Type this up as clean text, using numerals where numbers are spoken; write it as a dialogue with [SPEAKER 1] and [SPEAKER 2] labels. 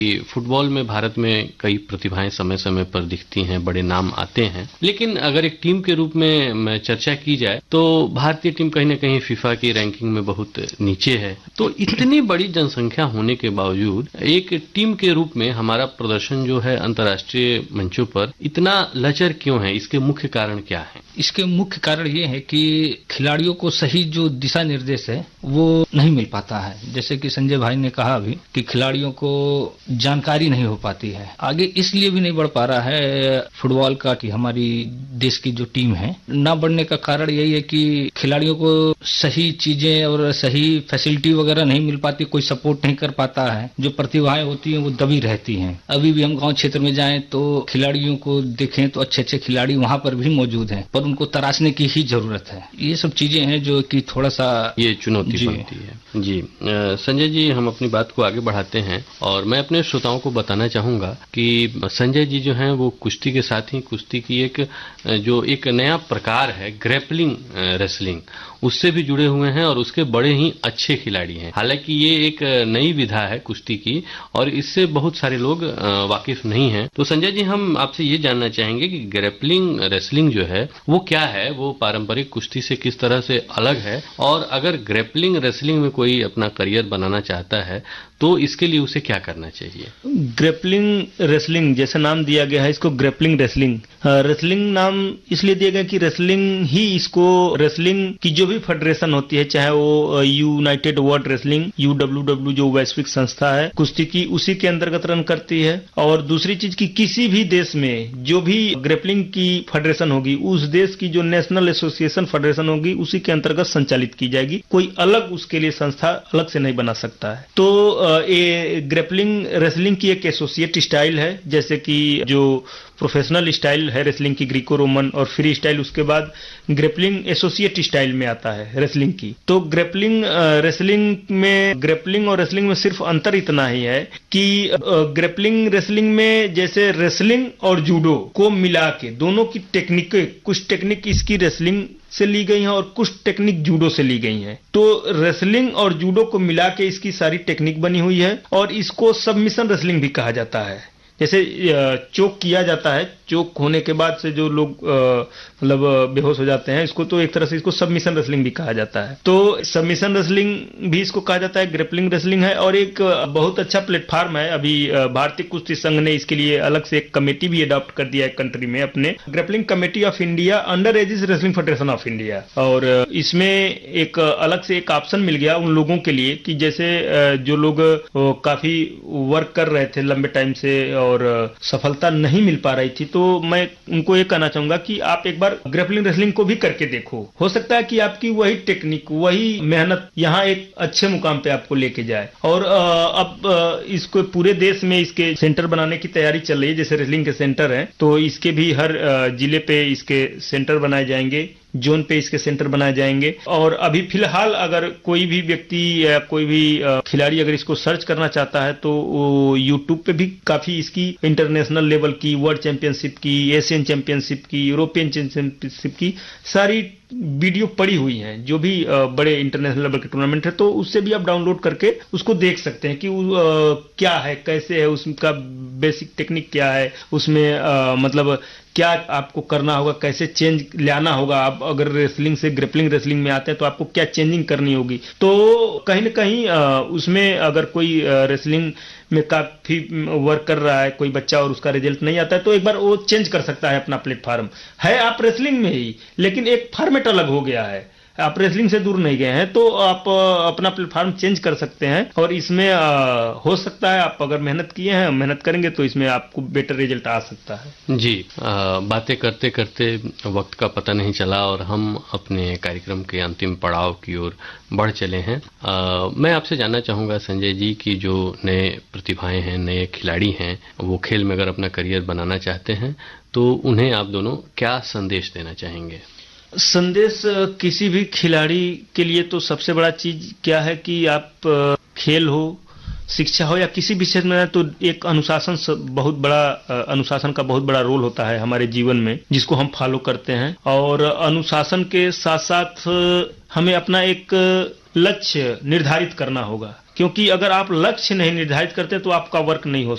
[SPEAKER 1] कि फुटबॉल में भारत में कई प्रतिभाएं समय समय पर दिखती हैं, बड़े नाम आते हैं, लेकिन अगर एक टीम के रूप में चर्चा की जाए तो भारतीय टीम कहीं न कहीं फीफा की रैंकिंग में बहुत नीचे है। तो इतनी बड़ी जनसंख्या होने के बावजूद एक टीम के रूप में हमारा प्रदर्शन जो है अंतर्राष्ट्रीय मंचों पर इतना लचर क्यों है? इसके मुख्य कारण क्या है?
[SPEAKER 2] इसके मुख्य कारण ये है कि खिलाड़ियों को सही जो दिशा निर्देश है वो नहीं मिल पाता है। जैसे कि संजय भाई ने कहा अभी कि खिलाड़ियों को जानकारी नहीं हो पाती है, आगे इसलिए भी नहीं बढ़ पा रहा है फुटबॉल का कि हमारी देश की जो टीम है ना बढ़ने का कारण यही है कि खिलाड़ियों को सही चीजें और सही फैसिलिटी वगैरह नहीं मिल पाती, कोई सपोर्ट नहीं कर पाता है। जो प्रतिभाएं होती हैं वो दबी रहती हैं। अभी भी हम गांव क्षेत्र में जाएं तो खिलाड़ियों को देखें तो अच्छे अच्छे खिलाड़ी वहां पर भी मौजूद हैं, पर उनको तराशने की ही जरूरत है। ये सब चीजें हैं जो कि थोड़ा सा
[SPEAKER 1] ये चुनौती बनती है। जी संजय जी, हम अपनी बात को आगे बढ़ाते हैं और मैं अपने श्रोताओं को बताना चाहूंगा कि संजय जी जो हैं वो कुश्ती के साथ ही कुश्ती की एक नया प्रकार है ग्रैपलिंग रेसलिंग, उससे भी जुड़े हुए हैं और उसके बड़े ही अच्छे खिलाड़ी हैं। हालांकि ये एक नई विधा है कुश्ती की और इससे बहुत सारे लोग वाकिफ नहीं हैं। तो संजय जी, हम आपसे ये जानना चाहेंगे कि ग्रैपलिंग रेसलिंग जो है वो क्या है, वो पारंपरिक कुश्ती से किस तरह से अलग है, और अगर ग्रैपलिंग रेसलिंग में कोई अपना करियर बनाना चाहता है तो इसके लिए उसे क्या करना चाहिए?
[SPEAKER 3] ग्रैपलिंग रेसलिंग जैसा नाम दिया गया है इसको ग्रैपलिंग रेसलिंग। रेसलिंग नाम इसलिए दिया गया कि रेसलिंग ही इसको, रेसलिंग की जो भी फेडरेशन होती है, चाहे वो यूनाइटेड वर्ल्ड रेसलिंग UWW जो वैश्विक संस्था है कुश्ती की, उसी के अंतर्गत रन करती है। और दूसरी चीज की किसी भी देश में जो भी ग्रैपलिंग की फेडरेशन होगी उस देश की जो नेशनल एसोसिएशन फेडरेशन होगी उसी के अंतर्गत संचालित की जाएगी, कोई अलग उसके लिए संस्था अलग से नहीं बना सकता है। तो ये ग्रैपलिंग रेसलिंग की एक एसोसिएट स्टाइल है, जैसे कि जो प्रोफेशनल स्टाइल है रेसलिंग की ग्रीको रोमन और फ्री स्टाइल, उसके बाद ग्रैपलिंग एसोसिएट स्टाइल में आता है रेसलिंग की। तो ग्रैपलिंग और रेसलिंग में सिर्फ अंतर इतना ही है कि ग्रैपलिंग रेसलिंग में जैसे रेसलिंग और जूडो को मिला के दोनों की टेक्निक, कुछ टेक्निक इसकी रेसलिंग से ली गई हैं और कुछ टेक्निक जूडो से ली गई हैं। तो रेसलिंग और जूडो को मिला के इसकी सारी टेक्निक बनी हुई है और इसको सबमिशन रेसलिंग भी कहा जाता है। जैसे चोक किया जाता है, चोक होने के बाद से जो लोग मतलब बेहोश हो जाते हैं, इसको तो एक तरह से इसको सबमिशन रेसलिंग भी कहा जाता है। तो सबमिशन रेसलिंग भी इसको कहा जाता है, ग्रैपलिंग रेसलिंग है। और एक बहुत अच्छा प्लेटफार्म है, अभी भारतीय कुश्ती संघ ने इसके लिए अलग से एक कमेटी भी अडॉप्ट कर दिया है कंट्री में अपने, grappling committee of India under edges wrestling federation of India. और इसमें एक अलग से एक ऑप्शन मिल गया उन लोगों के लिए कि जैसे जो लोग काफी वर्क कर रहे थे लंबे टाइम से और सफलता नहीं मिल पा रही थी, तो मैं उनको ये कहना चाहूंगा कि आप एक बार ग्रैपलिंग रेसलिंग को भी करके देखो। हो सकता है कि आपकी वही टेक्निक, वही मेहनत यहाँ एक अच्छे मुकाम पे आपको लेके जाए। और अब इसको पूरे देश में इसके सेंटर बनाने की तैयारी चल रही है। जैसे रेसलिंग के सेंटर हैं तो इसके भी हर जिले पे इसके सेंटर बनाए जाएंगे, जोन पे इसके सेंटर बनाए जाएंगे। और अभी फिलहाल अगर कोई भी व्यक्ति या कोई भी खिलाड़ी अगर इसको सर्च करना चाहता है तो यूट्यूब पे भी काफी इसकी इंटरनेशनल लेवल की, वर्ल्ड चैंपियनशिप की, एशियन चैंपियनशिप की, यूरोपियन चैंपियनशिप की सारी वीडियो पड़ी हुई हैं। जो भी बड़े इंटरनेशनल लेवल के टूर्नामेंट है तो उससे भी आप डाउनलोड करके उसको देख सकते हैं कि क्या है, कैसे है, उसका बेसिक टेक्निक क्या है, उसमें मतलब क्या आपको करना होगा, कैसे चेंज लाना होगा। आप अगर रेसलिंग से ग्रैपलिंग रेसलिंग में आते हैं तो आपको क्या चेंजिंग करनी होगी। तो कहीं न कहीं उसमें अगर कोई रेसलिंग में काफी वर्क कर रहा है कोई बच्चा और उसका रिजल्ट नहीं आता है तो एक बार वो चेंज कर सकता है अपना प्लेटफार्म। है आप रेसलिंग में ही, लेकिन एक फॉर्मेट अलग हो गया है, आप रेसलिंग से दूर नहीं गए हैं तो आप अपना प्लेटफार्म चेंज कर सकते हैं। और इसमें हो सकता है आप अगर मेहनत किए हैं, मेहनत करेंगे तो इसमें आपको बेटर रिजल्ट आ सकता है।
[SPEAKER 1] जी बातें करते करते वक्त का पता नहीं चला और हम अपने कार्यक्रम के अंतिम पड़ाव की ओर बढ़ चले हैं। मैं आपसे जानना चाहूंगा संजय जी कि जो नए प्रतिभाएं हैं, नए खिलाड़ी हैं, वो खेल में अगर अपना करियर बनाना चाहते हैं तो उन्हें आप दोनों क्या संदेश देना चाहेंगे?
[SPEAKER 3] संदेश किसी भी खिलाड़ी के लिए तो सबसे बड़ा चीज क्या है कि आप खेल हो, शिक्षा हो या किसी भी क्षेत्र में, तो एक अनुशासन अनुशासन का बहुत बड़ा रोल होता है हमारे जीवन में, जिसको हम फॉलो करते हैं। और अनुशासन के साथ साथ हमें अपना एक लक्ष्य निर्धारित करना होगा, क्योंकि अगर आप लक्ष्य नहीं निर्धारित करते तो आपका वर्क नहीं हो